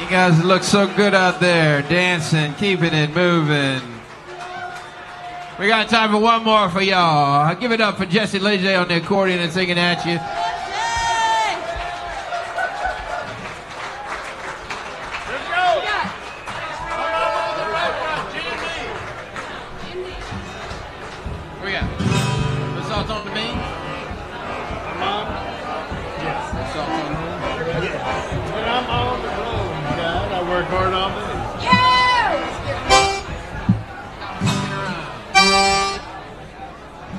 guys look so good out there, dancing, keeping it moving. We got time for one more for y'all. Give it up for Jesse Leger on the accordion and singing at you. Where you at? The salt's on the bean? Mom? Yes. The salt's on the bean? Yes. When I'm on the road, God, I work hard on it.